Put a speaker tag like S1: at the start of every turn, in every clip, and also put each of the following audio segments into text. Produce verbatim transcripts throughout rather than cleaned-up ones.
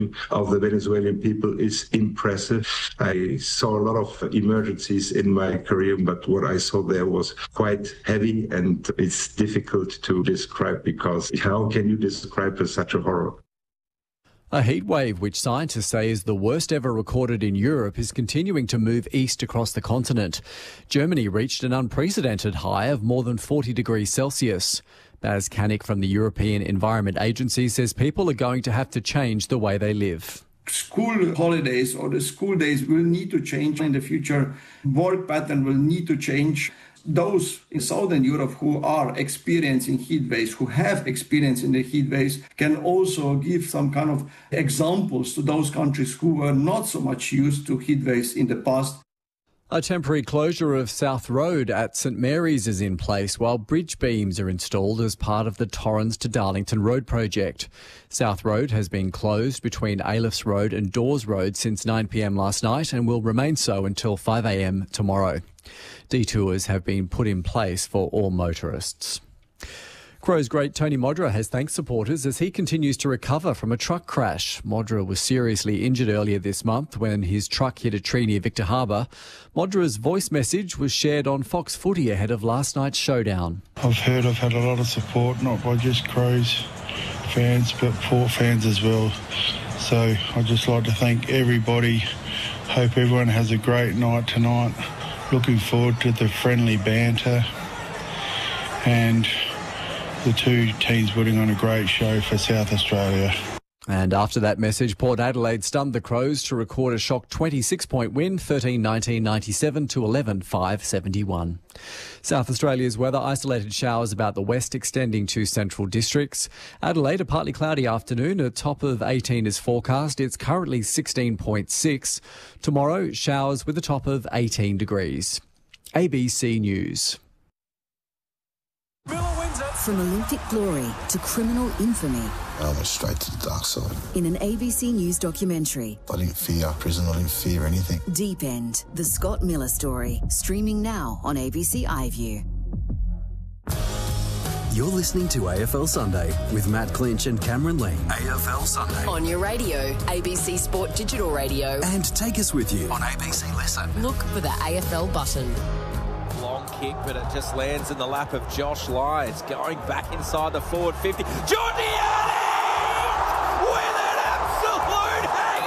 S1: of the Venezuelan people is impressive. I saw a lot of emergencies in my career, but what I saw there was quite heavy, and it's difficult to describe because how can you describe such a horror?
S2: A heat wave, which scientists say is the worst ever recorded in Europe, is continuing to move east across the continent. Germany reached an unprecedented high of more than forty degrees Celsius. Baz Kanik from the European Environment Agency says people are going to have to change the way they live.
S3: School holidays or the school days will need to change in the future. Work pattern will need to change. Those in Southern Europe who are experiencing heat waves, who have experience in the heat waves, can also give some kind of examples to those countries who were not so much used to heat waves in the past.
S2: A temporary closure of South Road at St Mary's is in place while bridge beams are installed as part of the Torrens to Darlington Road project. South Road has been closed between Ailifs Road and Dawes Road since nine p m last night and will remain so until five a m tomorrow. Detours have been put in place for all motorists. Crows great Tony Modra has thanked supporters as he continues to recover from a truck crash. Modra was seriously injured earlier this month when his truck hit a tree near Victor Harbour. Modra's voice message was shared on Fox Footy ahead of last night's showdown.
S4: I've heard I've had a lot of support, not by just Crows fans, but Port fans as well. So I'd just like to thank everybody. Hope everyone has a great night tonight. Looking forward to the friendly banter and the two teams putting on a great show for South Australia.
S2: And after that message, Port Adelaide stunned the Crows to record a shock twenty-six point win, thirteen nineteen ninety-seven to eleven five seventy-one. South Australia's weather, isolated showers about the west extending to central districts. Adelaide, a partly cloudy afternoon, a top of eighteen is forecast. It's currently sixteen point six. Tomorrow, showers with a top of eighteen degrees. A B C News.
S5: From Olympic glory to criminal infamy.
S6: I went straight to the dark side.
S5: In an A B C News documentary.
S6: I didn't fear prison, I didn't fear anything.
S5: Deep End, the Scott Miller story. Streaming now on A B C iView.
S7: You're listening to A F L Sunday with Matt Clinch and Cameron Ling. A F L Sunday.
S8: On your radio, A B C Sport Digital Radio.
S7: And take us with you on A B C Listen.
S8: Look for the A F L button.
S9: Long kick, but it just lands in the lap of Josh Lyons. Going back inside the forward fifty. Giorgiani with an absolute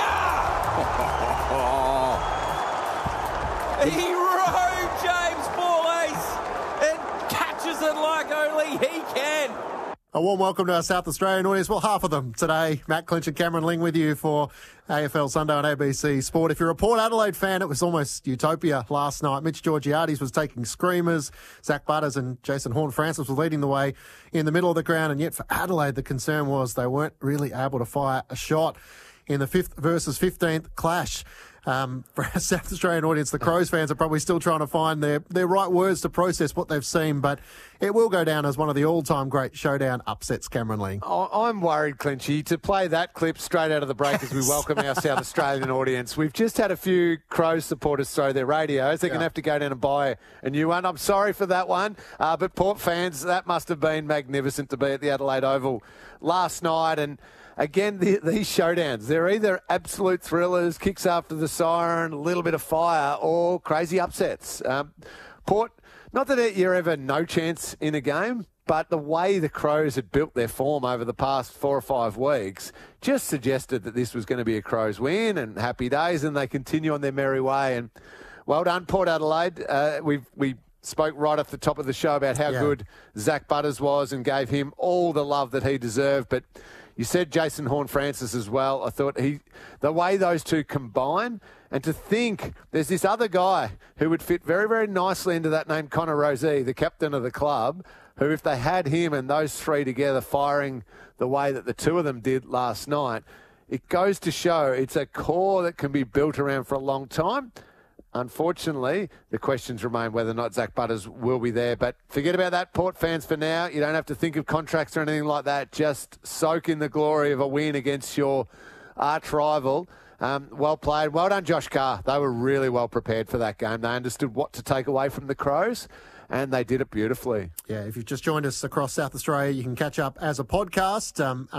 S9: hanger! He rode James Borlase and catches it like only he can.
S10: A warm welcome to our South Australian audience. Well, half of them today. Matt Clinch and Cameron Ling with you for A F L Sunday on A B C Sport. If you're a Port Adelaide fan, it was almost utopia last night. Mitch Georgiades was taking screamers. Zach Butters and Jason Horne-Francis were leading the way in the middle of the ground. And yet for Adelaide, the concern was they weren't really able to fire a shot in the fifth versus fifteenth clash. Um, for our South Australian audience, the Crows fans are probably still trying to find their, their right words to process what they've seen, but it will go down as one of the all-time great showdown upsets, Cameron Ling.
S11: I'm worried, Clinchy, to play that clip straight out of the break as we welcome our South Australian audience. We've just had a few Crows supporters throw their radios. They're yeah. going to have to go down and buy a new one. I'm sorry for that one, uh, but Port fans, that must have been magnificent to be at the Adelaide Oval last night. And again, the, these showdowns, they're either absolute thrillers, kicks after the siren, a little bit of fire, or crazy upsets. Um, Port, not that you're ever no chance in a game, but the way the Crows had built their form over the past four or five weeks just suggested that this was going to be a Crows win and happy days, and they continue on their merry way. And well done, Port Adelaide. Uh, we've, we spoke right off the top of the show about how yeah. good Zach Butters was and gave him all the love that he deserved, but you said Jason Horne-Francis as well. I thought he, the way those two combine, and to think there's this other guy who would fit very, very nicely into that name, Connor Rozee, the captain of the club, who if they had him and those three together firing the way that the two of them did last night, it goes to show it's a core that can be built around for a long time. Unfortunately, the questions remain whether or not Zach Butters will be there. But forget about that, Port fans, for now. You don't have to think of contracts or anything like that. Just soak in the glory of a win against your arch rival. Um, well played. Well done, Josh Carr. They were really well prepared for that game. They understood what to take away from the Crows, and they did it beautifully.
S10: Yeah, if you've just joined us across South Australia, you can catch up as a podcast um, under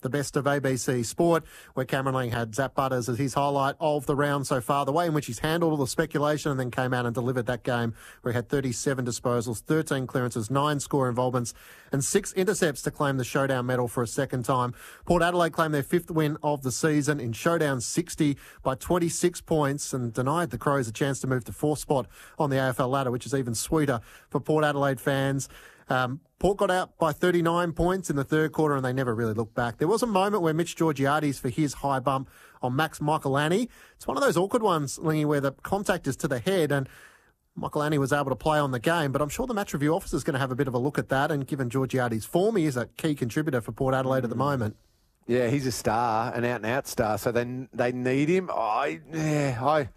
S10: the best of A B C Sport, where Cameron Lang had Zap Butters as his highlight of the round so far. The way in which he's handled all the speculation and then came out and delivered that game, where he had thirty-seven disposals, thirteen clearances, nine score involvements, and six intercepts to claim the Showdown medal for a second time. Port Adelaide claimed their fifth win of the season in Showdown sixty by twenty-six points and denied the Crows a chance to move to fourth spot on the A F L ladder, which is even sweeter for Port Adelaide fans. Um, Port got out by thirty-nine points in the third quarter and they never really looked back. There was a moment where Mitch Georgiades for his high bump on Max Michaelani. It's one of those awkward ones, Lingy, where the contact is to the head and Michaelani was able to play on the game, but I'm sure the match review officer is going to have a bit of a look at that, and given Georgiades' form, he is a key contributor for Port Adelaide at the moment.
S11: Yeah, he's a star, an out-and-out star, so they, they need him. I, yeah, I...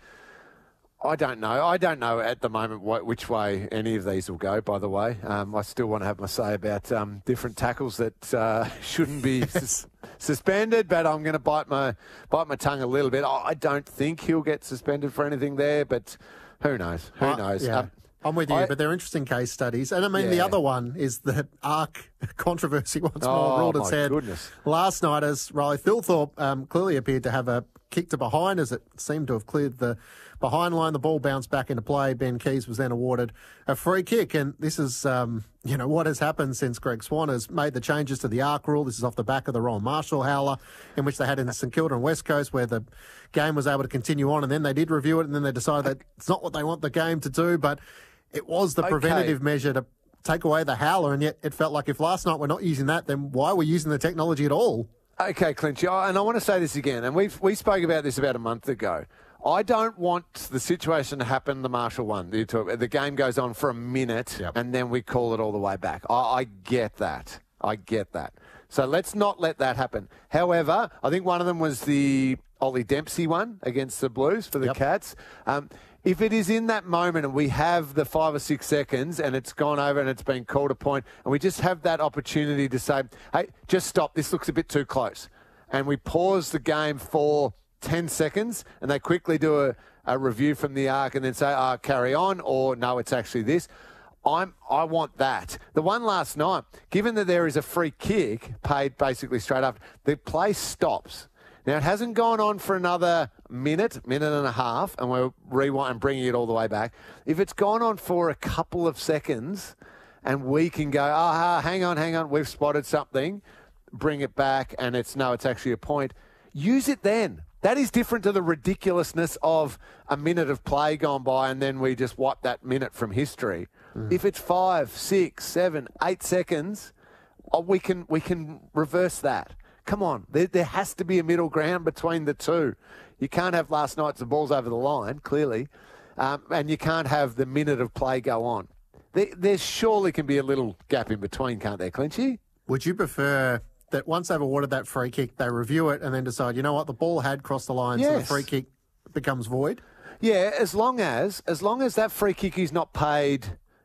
S11: I don't know. I don't know at the moment what, which way any of these will go, by the way. Um, I still want to have my say about um, different tackles that uh, shouldn't be sus- suspended, but I'm going to bite my bite my tongue a little bit. I don't think he'll get suspended for anything there, but who knows? Who
S10: uh,
S11: knows?
S10: Yeah.
S11: Um,
S10: I'm with you,
S11: I,
S10: but they're interesting case studies. And I mean,
S11: yeah.
S10: the other one is the ARC controversy once
S11: oh,
S10: more ruled its
S11: my
S10: head
S11: goodness.
S10: last night as Riley Thilthorpe um, clearly appeared to have a kick to behind as it seemed to have cleared the behind line. The ball bounced back into play. Ben Keys was then awarded a free kick. And this is, um, you know, what has happened since Greg Swan has made the changes to the ARC rule. This is off the back of the Ron Marshall howler in which they had in St Kilda and West Coast, where the game was able to continue on. And then they did review it and then they decided that it's not what they want the game to do, but it was the
S11: okay.
S10: preventative measure to take away the howler. And yet it felt like if last night we're not using that, then why are we using the technology at all?
S11: Okay, Clint, and I want to say this again, and we we spoke about this about a month ago. I don't want the situation to happen, the Marshall one. You talk, the game goes on for a minute,
S10: yep.
S11: and then we call it all the way back. I, I get that. I get that. So let's not let that happen. However, I think one of them was the Ollie Dempsey one against the Blues for the
S10: yep.
S11: Cats. Um, if it is in that moment and we have the five or six seconds and it's gone over and it's been called a point and we just have that opportunity to say, hey, just stop, this looks a bit too close. And we pause the game for ten seconds and they quickly do a, a review from the ARC and then say, oh, carry on, or no, it's actually this. I'm, I want that. The one last night, given that there is a free kick paid basically straight after, the play stops. Now, it hasn't gone on for another minute, minute and a half, and we're rewind and bringing it all the way back. If it's gone on for a couple of seconds and we can go, ah, hang on, hang on, we've spotted something, bring it back, and it's, no, it's actually a point, use it then. That is different to the ridiculousness of a minute of play gone by and then we just wipe that minute from history. Mm. If it's five, six, seven, eight seconds, oh, we can we can reverse that. Come on, there, there has to be a middle ground between the two. You can't have last night's the ball's over the line, clearly, um, and you can't have the minute of play go on. There, there surely can be a little gap in between, can't there, Clinchy?
S10: Would you prefer that once they've awarded that free kick, they review it and then decide, you know what, the ball had crossed the line, yes. so the free kick becomes void?
S11: Yeah, as long as as long as that free kick is not paid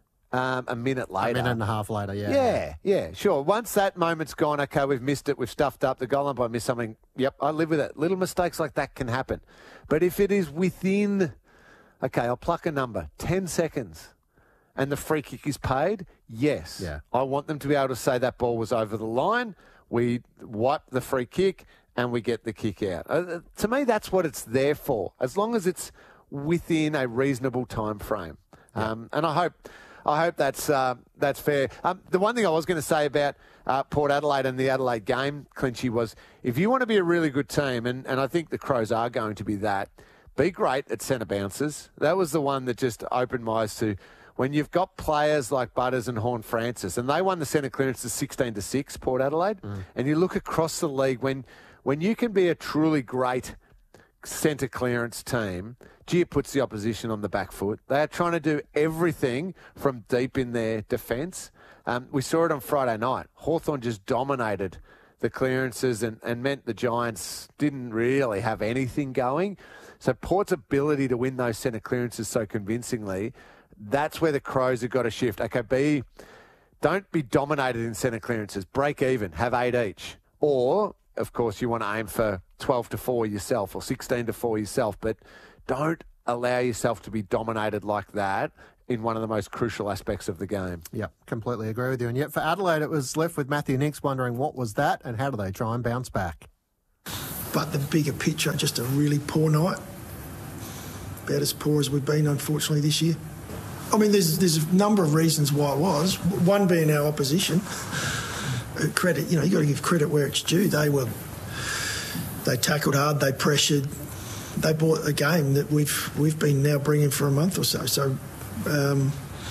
S11: um, a minute later.
S10: A minute and a half later, yeah.
S11: Yeah, yeah, sure. Once that moment's gone, okay, we've missed it, we've stuffed up, the goal umpire missed something, yep, I live with it. Little mistakes like that can happen. But if it is within, okay, I'll pluck a number, ten seconds, and the free kick is paid, yes.
S10: Yeah.
S11: I want them to be able to say that ball was over the line, we wipe the free kick, and we get the kick out. Uh, to me, that's what it's there for, as long as it's within a reasonable time frame.
S10: Yeah.
S11: Um, and I hope I hope that's uh, that's fair. Um, the one thing I was going to say about uh, Port Adelaide and the Adelaide game, Clinchy, was if you want to be a really good team, and, and I think the Crows are going to be that, be great at centre bounces. That was the one that just opened my eyes to when you've got players like Butters and Horne-Francis, and they won the centre clearances sixteen to six, Port Adelaide, mm. and you look across the league, when when you can be a truly great centre clearance team, gee, it puts the opposition on the back foot. They are trying to do everything from deep in their defence. Um, we saw it on Friday night. Hawthorn just dominated the clearances and, and meant the Giants didn't really have anything going. So Port's ability to win those centre clearances so convincingly, that's where the Crows have got to shift. Okay, be, don't be dominated in centre clearances. Break even. Have eight each. Or, of course, you want to aim for twelve to four yourself or sixteen to four yourself, but don't allow yourself to be dominated like that in one of the most crucial aspects of the game.
S10: Yep, completely agree with you. And yet for Adelaide, it was left with Matthew Nicks wondering what was that and how do they try and bounce back.
S12: But the bigger picture, just a really poor night. About as poor as we've been, unfortunately, this year. I mean, there's there's a number of reasons why it was. One being our opposition. Credit, you know, you got to give credit where it's due. They were, they tackled hard, they pressured, they bought a game that we've we've been now bringing for a month or so. So um,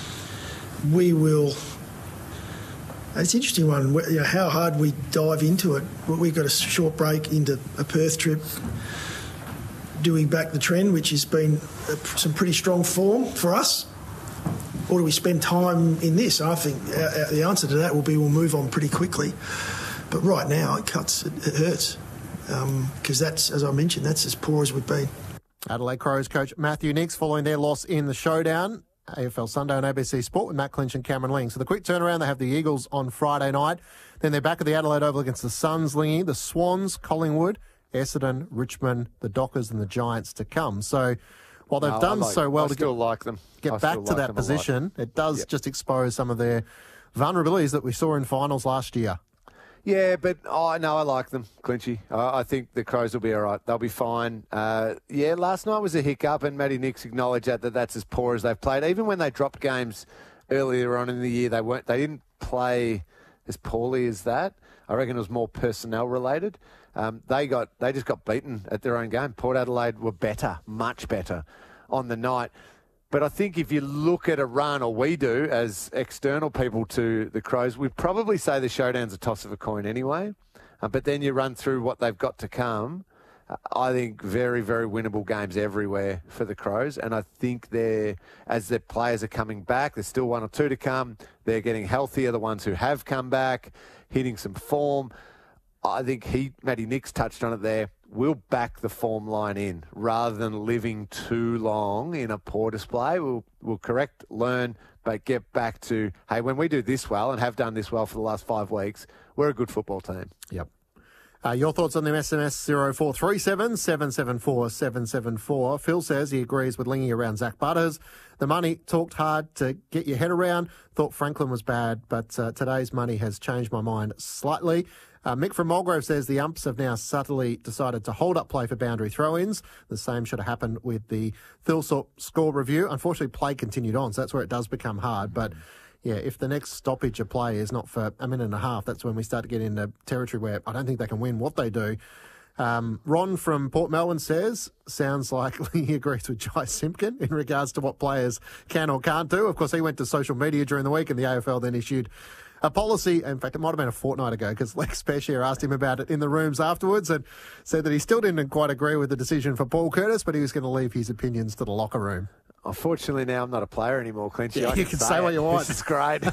S12: we will. It's an interesting one. You know, how hard we dive into it. We've got a short break into a Perth trip. Do we back the trend, which has been some pretty strong form for us? Or do we spend time in this? I think the answer to that will be we'll move on pretty quickly. But right now, it cuts, it, it hurts. Because um, that's, as I mentioned, that's as poor as we've been.
S10: Adelaide Crows coach Matthew Nicks following their loss in the showdown. A F L Sunday on A B C Sport with Matt Clinch and Cameron Ling. So the quick turnaround, they have the Eagles on Friday night. Then they're back at the Adelaide Oval against the Suns, Lingy, the Swans, Collingwood, Essendon, Richmond, the Dockers and the Giants to come. So while they've
S11: no,
S10: done
S11: like,
S10: so well
S11: I
S10: to
S11: still
S10: get,
S11: like them.
S10: get
S11: I
S10: back
S11: still
S10: to
S11: like
S10: that
S11: them
S10: position, it does
S11: yep.
S10: just expose some of their vulnerabilities that we saw in finals last year.
S11: Yeah, but oh, no, I like them, Clinchy. I, I think the Crows will be all right. They'll be fine. Uh, yeah, last night was a hiccup, and Matty Nicks acknowledged that, that that's as poor as they've played. Even when they dropped games earlier on in the year, they weren't. They didn't play as poorly as that. I reckon it was more personnel related. Um, they got they just got beaten at their own game. Port Adelaide were better, much better, on the night. But I think if you look at a run, or we do, as external people to the Crows, we'd probably say the showdown's a toss of a coin anyway. Uh, but then you run through what they've got to come. Uh, I think very, very winnable games everywhere for the Crows. And I think they're, as their players are coming back, there's still one or two to come. They're getting healthier, the ones who have come back, hitting some form. I think he, Matty Nicks touched on it there. We'll back the form line in rather than living too long in a poor display. We'll, we'll correct, learn, but get back to, hey, when we do this well and have done this well for the last five weeks, we're a good football team.
S10: Yep. Uh, your thoughts on the S M S zero four three seven, seven seven four, seven seven four. Phil says he agrees with Lingy around Zach Butters. The money talked hard to get your head around. Thought Franklin was bad, but uh, today's money has changed my mind slightly. Uh, Mick from Mulgrove says the umps have now subtly decided to hold up play for boundary throw-ins. The same should have happened with the Thilthorpe score review. Unfortunately, play continued on, so that's where it does become hard. But, yeah, if the next stoppage of play is not for a minute and a half, that's when we start to get into territory where I don't think they can win what they do. Um, Ron from Port Melbourne says, sounds like he agrees with Jai Simpkin in regards to what players can or can't do. Of course, he went to social media during the week and the A F L then issued a policy. In fact, it might have been a fortnight ago because Lex Peshier asked him about it in the rooms afterwards and said that he still didn't quite agree with the decision for Paul Curtis, but he was going to leave his opinions to the locker room.
S11: Unfortunately, now I'm not a player anymore, Clinchy.
S10: Yeah, you can say, say what you want.
S11: This is great.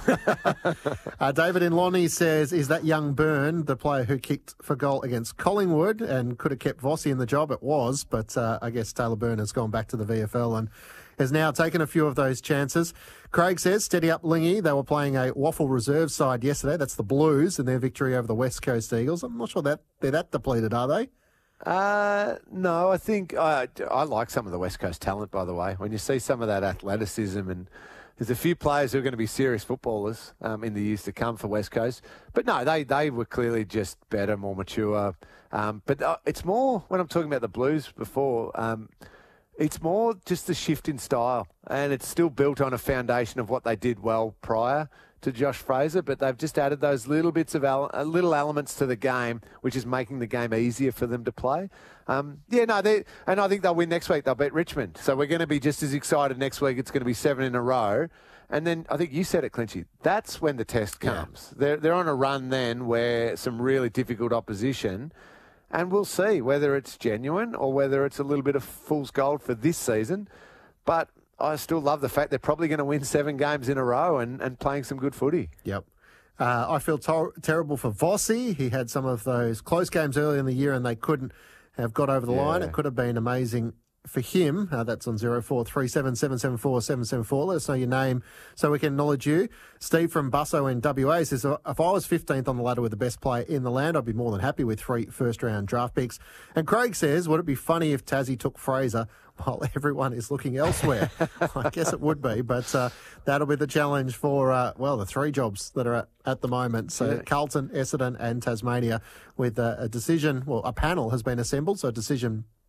S10: uh, David in Lonnie says, is that young Byrne the player who kicked for goal against Collingwood and could have kept Vossi in the job? It was, but uh, I guess Taylor Byrne has gone back to the V F L and has now taken a few of those chances. Craig says, steady up, Lingy. They were playing a Waffle reserve side yesterday. That's the Blues and their victory over the West Coast Eagles. I'm not sure that they're that depleted, are they?
S11: Uh, no, I think I, I like some of the West Coast talent, by the way. When you see some of that athleticism, and there's a few players who are going to be serious footballers um, in the years to come for West Coast. But no, they, they were clearly just better, more mature. Um, but uh, it's more, when I'm talking about the Blues before, um, it's more just the shift in style. And it's still built on a foundation of what they did well prior to Josh Fraser, but they've just added those little bits of el- uh, little elements to the game, which is making the game easier for them to play. Um, yeah, no, they and I think they'll win next week. They'll beat Richmond, so we're going to be just as excited next week. It's going to be seven in a row, and then I think you said it, Clinchy. That's when the test comes. Yeah. They're they're on a run then where some really difficult opposition, and we'll see whether it's genuine or whether it's a little bit of fool's gold for this season, but I still love the fact they're probably going to win seven games in a row and, and playing some good footy.
S10: Yep. Uh, I feel tor- terrible for Vossi. He had some of those close games early in the year and they couldn't have got over the yeah. line. It could have been amazing for him. Uh, that's on zero four three seven seven seven four seven seven four. Let us know your name so we can acknowledge you. Steve from Busso in W A says, if I was fifteenth on the ladder with the best player in the land, I'd be more than happy with three first-round draft picks. And Craig says, would it be funny if Tassie took Fraser while everyone is looking elsewhere? I guess it would be, but uh, that'll be the challenge for, uh, well, the three jobs that are at, at the moment. So yeah. Carlton, Essendon and Tasmania with uh, a decision, well, a panel has been assembled, so a decision